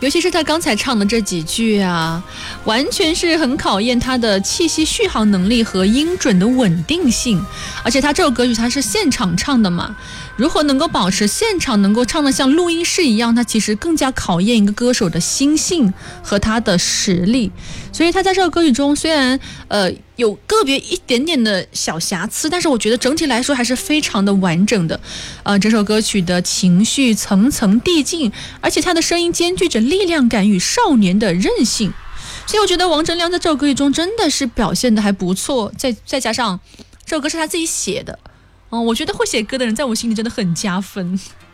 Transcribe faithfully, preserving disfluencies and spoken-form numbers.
尤其是他刚才唱的这几句啊，完全是很考验他的气息续航能力和音准的稳定性。而且他这首歌曲他是现场唱的嘛，如何能够保持现场能够唱得像录音室一样，它其实更加考验一个歌手的心性和他的实力。所以他在这首歌曲中虽然呃有个别一点点的小瑕疵，但是我觉得整体来说还是非常的完整的。呃，这首歌曲的情绪层层递进，而且他的声音兼具着力量感与少年的韧性。所以我觉得王铮亮在这首歌曲中真的是表现的还不错，再再加上这首歌是他自己写的，嗯、呃，我觉得会写歌的人在我心里真的很加分。